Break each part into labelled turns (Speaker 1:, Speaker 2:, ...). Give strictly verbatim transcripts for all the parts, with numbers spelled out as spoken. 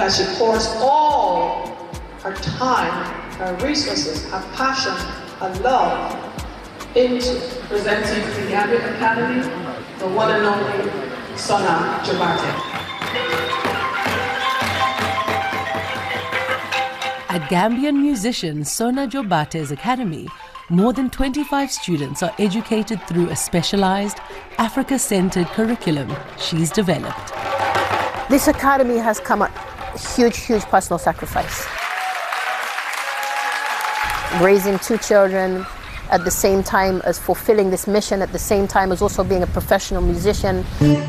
Speaker 1: because she pours all her time, her resources, her passion, her love into presenting the Gambia Academy, the one and only Sona Jobate.
Speaker 2: At Gambian musician Sona Jobate's academy, more than twenty-five students are educated through a specialized, Africa-centered curriculum she's developed.
Speaker 3: This academy has come at huge, huge personal sacrifice. Raising two children at the same time as fulfilling this mission, at the same time as also being a professional musician.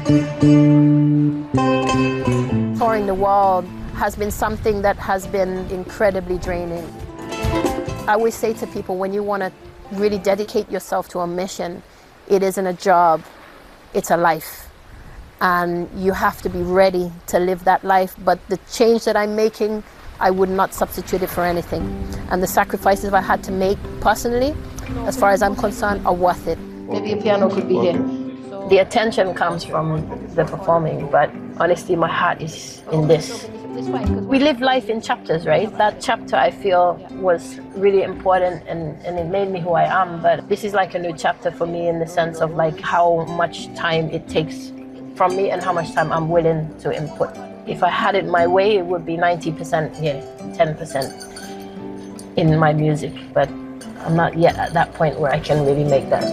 Speaker 3: Touring the world has been something that has been incredibly draining. I always say to people, when you want to really dedicate yourself to a mission, it isn't a job, it's a life. And you have to be ready to live that life. But the change that I'm making, I would not substitute it for anything. And the sacrifices I had to make personally, as far as I'm concerned, are worth it. Maybe a piano could be here. The attention comes from the performing, but honestly, my heart is in this. We live life in chapters, right? That chapter I feel was really important and, and it made me who I am. But this is like a new chapter for me in the sense of like how much time it takes from me and how much time I'm willing to input. If I had it my way, it would be ninety percent here, ten percent in my music. But I'm not yet at that point where I can really make that.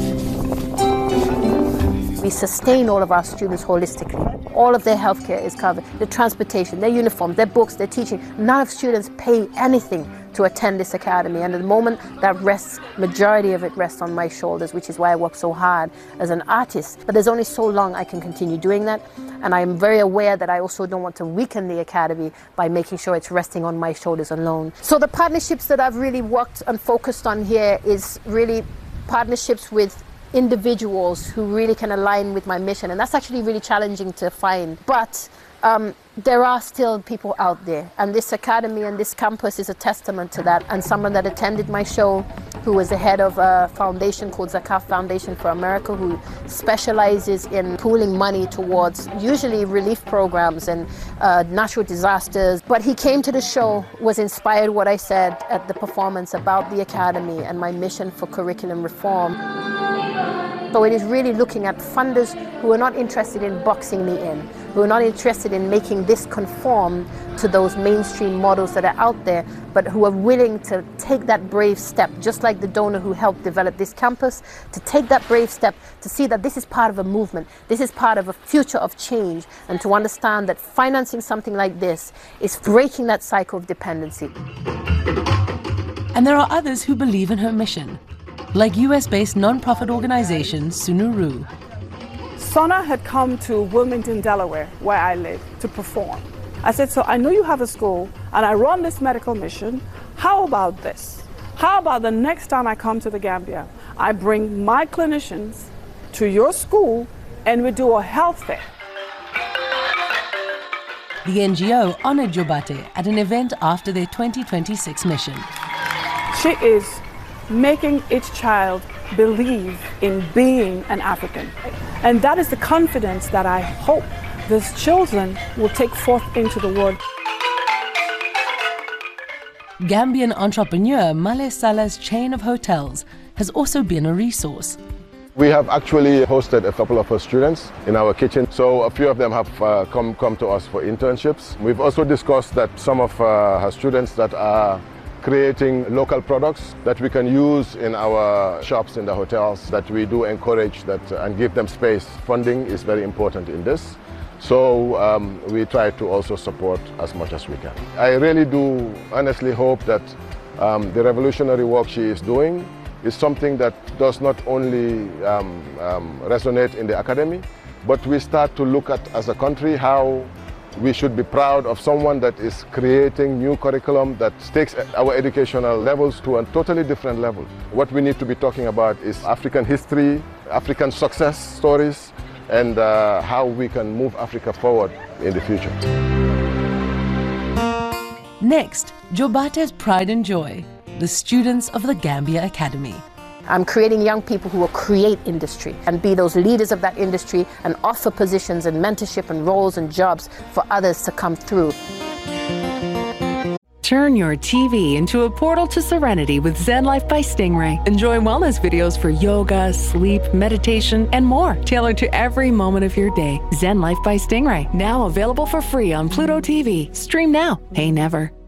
Speaker 3: We sustain all of our students holistically. All of their healthcare is covered, their transportation, their uniforms, their books, their teaching. None of students pay anything to attend this academy. And at the moment, that rests, majority of it rests on my shoulders, which is why I work so hard as an artist. But there's only so long I can continue doing that. And I am very aware that I also don't want to weaken the academy by making sure it's resting on my shoulders alone. So the partnerships that I've really worked and focused on here is really partnerships with individuals who really can align with my mission, and that's actually really challenging to find. But um, there are still people out there, and this academy and this campus is a testament to that. And someone that attended my show, who was the head of a foundation called Zakaf Foundation for America, who specializes in pooling money towards usually relief programs and uh, natural disasters. But he came to the show, was inspired what I said at the performance about the academy and my mission for curriculum reform. So it is really looking at funders who are not interested in boxing me in, who are not interested in making this conform to those mainstream models that are out there, but who are willing to take that brave step, just like the donor who helped develop this campus, to take that brave step to see that this is part of a movement, this is part of a future of change, and to understand that financing something like this is breaking that cycle of dependency.
Speaker 2: And there are others who believe in her mission, like U S-based non-profit organization Sunuru.
Speaker 4: Sona had come to Wilmington, Delaware, where I live, to perform. I said, so I know you have a school and I run this medical mission. How about this? How about the next time I come to the Gambia, I bring my clinicians to your school and we do a health fair.
Speaker 2: The N G O honored Jobate at an event after their twenty twenty-six mission.
Speaker 4: She is making each child believe in being an African. And that is the confidence that I hope these children will take forth into the world.
Speaker 2: Gambian entrepreneur Male Salah's chain of hotels has also been a resource.
Speaker 5: We have actually hosted a couple of her students in our kitchen, so a few of them have uh, come, come to us for internships. We've also discussed that some of uh, her students that are creating local products that we can use in our shops in the hotels, that we do encourage that and give them space. Funding is very important in this, so um, we try to also support as much as we can. I really do honestly hope that um, the revolutionary work she is doing is something that does not only um, um, resonate in the academy, but we start to look at as a country how we should be proud of someone that is creating new curriculum that takes our educational levels to a totally different level. What we need to be talking about is African history, African success stories, and uh, how we can move Africa forward in the future.
Speaker 2: Next, Jobate's pride and joy, the students of the Gambia Academy.
Speaker 3: I'm creating young people who will create industry and be those leaders of that industry and offer positions and mentorship and roles and jobs for others to come through.
Speaker 6: Turn your T V into a portal to serenity with Zen Life by Stingray. Enjoy wellness videos for yoga, sleep, meditation, and more, tailored to every moment of your day. Zen Life by Stingray, now available for free on Pluto T V. Stream now, pay never.